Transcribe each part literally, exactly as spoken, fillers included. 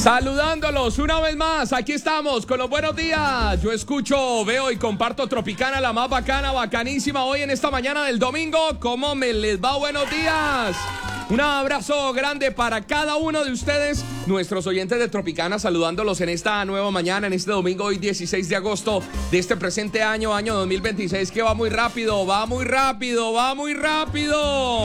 Saludándolos una vez más, aquí estamos con los buenos días. Yo escucho, veo y comparto Tropicana, la más bacana, bacanísima hoy en esta mañana del domingo. ¿Cómo me les va? Buenos días. Un abrazo grande para cada uno de ustedes, nuestros oyentes de Tropicana, saludándolos en esta nueva mañana, en este domingo, hoy dieciséis de agosto de este presente año, año dos mil veintiséis, que va muy rápido, va muy rápido, va muy rápido.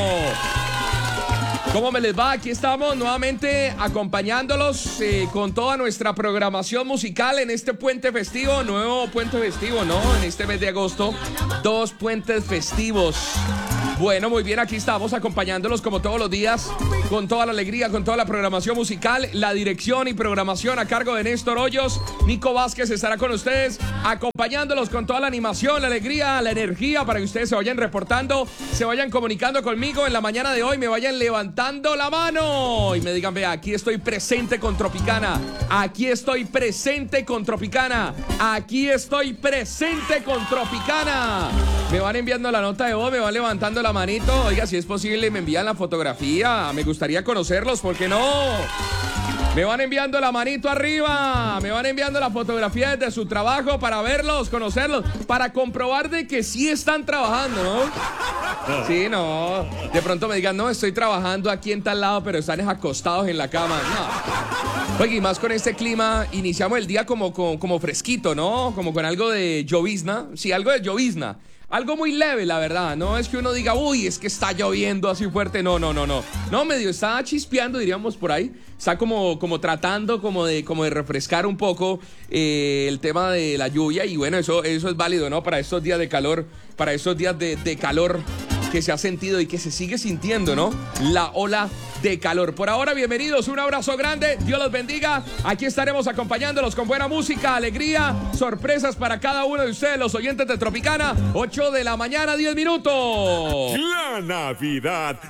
¿Cómo me les va? Aquí estamos nuevamente acompañándolos eh, con toda nuestra programación musical en este puente festivo, nuevo puente festivo, ¿no? En este mes de agosto, dos puentes festivos. Bueno, muy bien, aquí estamos acompañándolos como todos los días, con toda la alegría, con toda la programación musical, la dirección y programación a cargo de Néstor Hoyos. Nico Vázquez estará con ustedes, acompañándolos con toda la animación, la alegría, la energía, para que ustedes se vayan reportando, se vayan comunicando conmigo en la mañana de hoy, me vayan levantando la mano y me digan, vea, aquí estoy presente con Tropicana, aquí estoy presente con Tropicana, aquí estoy presente con Tropicana. Me van enviando la nota de voz, me van levantando la manito. Oiga, si es posible, me envían la fotografía. Me gustaría conocerlos, ¿por qué no? Me van enviando la manito arriba. Me van enviando la fotografía desde su trabajo para verlos, conocerlos, para comprobar de que sí están trabajando, ¿no? Sí, no. De pronto me digan, no, estoy trabajando aquí en tal lado, pero están acostados en la cama. No. Oye, y más con este clima, iniciamos el día como, como, como fresquito, ¿no? Como con algo de llovizna. Sí, algo de llovizna. Algo muy leve, la verdad. No es que uno diga, uy, es que está lloviendo así fuerte. No, no, no, no. No, medio está chispeando, diríamos por ahí. Está como, como tratando como de, como de refrescar un poco eh, el tema de la lluvia. Y bueno, eso, eso es válido, ¿no? Para estos días de calor, para estos días de, de calor que se ha sentido y que se sigue sintiendo, ¿no? La ola de calor. Por ahora, bienvenidos, un abrazo grande, Dios los bendiga. Aquí estaremos acompañándolos con buena música, alegría, sorpresas para cada uno de ustedes, los oyentes de Tropicana. ocho de la mañana, diez minutos. La Navidad